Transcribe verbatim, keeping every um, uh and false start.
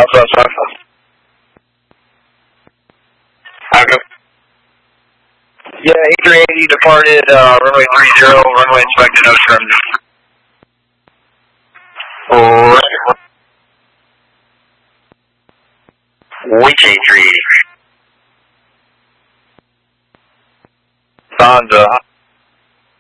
Alpha, Alpha. Okay. Yeah, A three eighty departed, uh, runway three zero, runway inspected, no trims. Alright. Which A three eighty? Fonza,